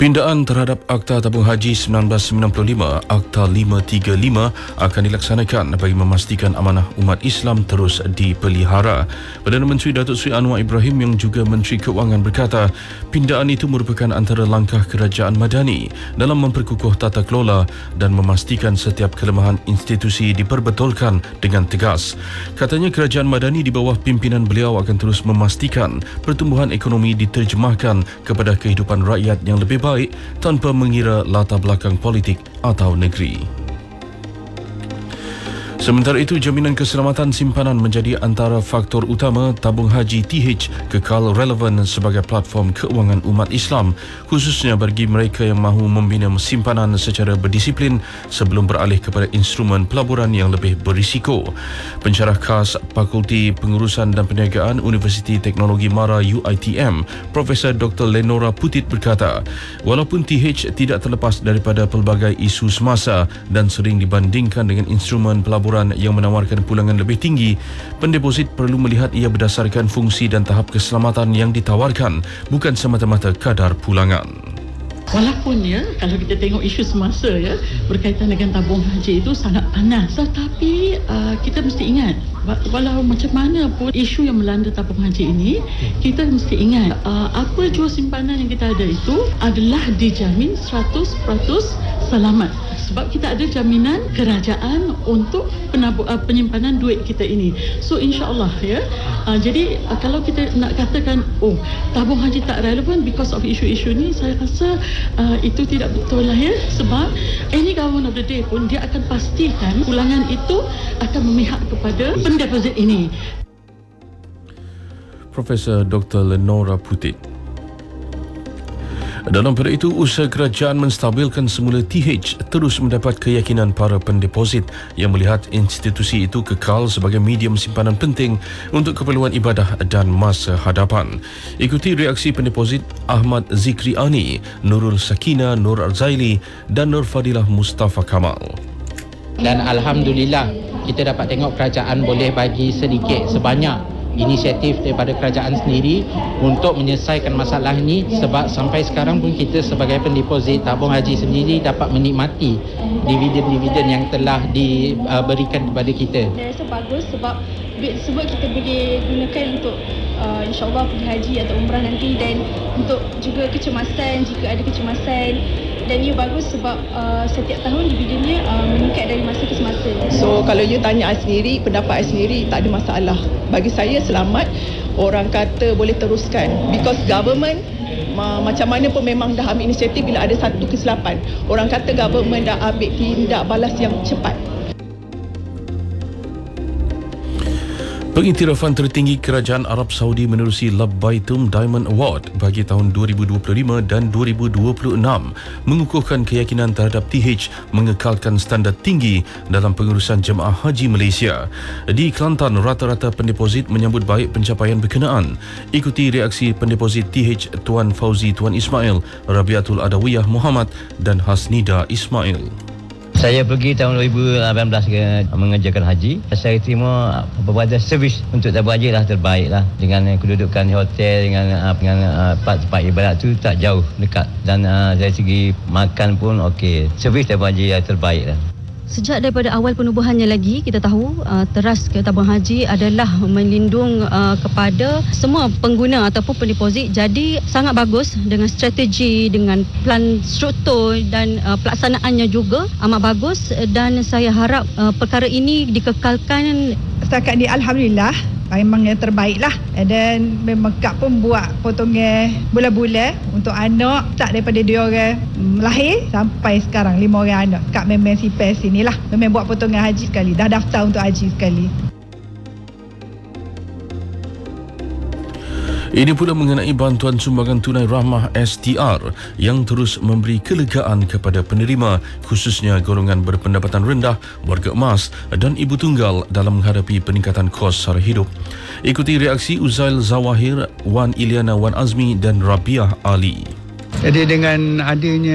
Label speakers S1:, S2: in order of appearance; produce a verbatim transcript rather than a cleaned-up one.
S1: Pindaan terhadap Akta Tabung Haji seribu sembilan ratus sembilan puluh lima Akta lima tiga lima akan dilaksanakan bagi memastikan amanah umat Islam terus dipelihara. Perdana Menteri Datuk Seri Anwar Ibrahim yang juga Menteri Keuangan berkata, pindaan itu merupakan antara langkah kerajaan madani dalam memperkukuh tata kelola dan memastikan setiap kelemahan institusi diperbetulkan dengan tegas. Katanya kerajaan madani di bawah pimpinan beliau akan terus memastikan pertumbuhan ekonomi diterjemahkan kepada kehidupan rakyat yang lebih baik tanpa mengira latar belakang politik atau negeri. Sementara itu, jaminan keselamatan simpanan menjadi antara faktor utama tabung haji T H kekal relevan sebagai platform keuangan umat Islam, khususnya bagi mereka yang mahu membina simpanan secara berdisiplin sebelum beralih kepada instrumen pelaburan yang lebih berisiko. Pensyarah khas Fakulti Pengurusan dan Perniagaan Universiti Teknologi Mara U I T M, Profesor Doktor Lenora Putit berkata, walaupun T H tidak terlepas daripada pelbagai isu semasa dan sering dibandingkan dengan instrumen pelaburan yang menawarkan pulangan lebih tinggi, pendeposit perlu melihat ia berdasarkan fungsi dan tahap keselamatan yang ditawarkan, bukan semata-mata kadar pulangan.
S2: Walaupun ya, kalau kita tengok isu semasa ya berkaitan dengan tabung haji itu sangat panas, tetapi uh, kita mesti ingat, walau macam mana pun isu yang melanda tabung haji ini, kita mesti ingat uh, apa jua simpanan yang kita ada itu adalah dijamin seratus peratus selamat. Sebab kita ada jaminan kerajaan untuk penabu, uh, penyimpanan duit kita ini. So insya-Allah ya. Uh, jadi uh, kalau kita nak katakan oh tabung haji tak relevan because of isu-isu ni, saya rasa uh, itu tidak betul lah ya. Sebab any government of the day pun dia akan pastikan pulangan itu akan memihak kepada pendeposit ini.
S1: Profesor Doktor Lenora Putit. Dalam pada itu, usaha kerajaan menstabilkan semula T H terus mendapat keyakinan para pendeposit yang melihat institusi itu kekal sebagai medium simpanan penting untuk keperluan ibadah dan masa hadapan. Ikuti reaksi pendeposit Ahmad Zikri Ani, Nurul Sakina Nur Arzaili dan Nur Fadilah Mustafa Kamal.
S3: Dan Alhamdulillah, kita dapat tengok kerajaan boleh bagi sedikit sebanyak inisiatif daripada kerajaan sendiri untuk menyelesaikan masalah ini, sebab sampai sekarang pun kita sebagai pendeposit tabung haji sendiri dapat menikmati dividen-dividen yang telah diberikan kepada kita.
S4: Saya rasa bagus sebab duit tersebut kita boleh gunakan untuk uh, insya-Allah pergi haji atau umrah nanti, dan untuk juga kecemasan jika ada kecemasan. Dan ia bagus sebab uh, setiap tahun dividennya uh, meningkat dari masa ke semasa.
S5: So kalau you tanya I sendiri, pendapat I sendiri tak ada masalah. Bagi saya selamat, orang kata boleh teruskan. Because government ma- macam mana pun memang dah ambil inisiatif bila ada satu kesilapan. Orang kata government dah ambil tindak balas yang cepat.
S1: Pengiktirafan tertinggi Kerajaan Arab Saudi menerusi Labbaitum Diamond Award bagi tahun dua ribu dua puluh lima dan dua ribu dua puluh enam mengukuhkan keyakinan terhadap T H mengekalkan standard tinggi dalam pengurusan jemaah haji Malaysia. Di Kelantan, rata-rata pendeposit menyambut baik pencapaian berkenaan. Ikuti reaksi pendeposit T H Tuan Fauzi Tuan Ismail, Rabiatul Adawiyah Muhammad dan Hasnida Ismail.
S6: Saya pergi tahun dua ribu lapan belas ke mengerjakan haji. Saya terima berbagai servis untuk tabung haji lah terbaik lah. Dengan kedudukan di hotel, dengan dengan tempat-tempat ibadat tu tak jauh, dekat. Dan uh, dari segi makan pun okey. Servis tabung haji yang terbaik lah.
S7: Sejak daripada awal penubuhannya lagi, kita tahu uh, teras ke tabung haji adalah melindung uh, kepada semua pengguna ataupun pendeposit. Jadi sangat bagus dengan strategi, dengan plan struktur dan uh, pelaksanaannya juga amat bagus, dan saya harap uh, perkara ini dikekalkan.
S8: Setakat ni Alhamdulillah memang yang terbaik lah. Dan memang Kak pun buat potongan bulan-bulan untuk anak, tak daripada dia orang lahir sampai sekarang lima orang anak. Kak memang simpan sini lah. Memang buat potongan haji sekali. Dah daftar untuk haji sekali.
S1: Ini pula mengenai bantuan sumbangan tunai rahmah S T R yang terus memberi kelegaan kepada penerima, khususnya golongan berpendapatan rendah, warga emas dan ibu tunggal dalam menghadapi peningkatan kos sara hidup. Ikuti reaksi Uzail Zawahir, Wan Iliana Wan Azmi dan Rabiah Ali.
S9: Jadi dengan adanya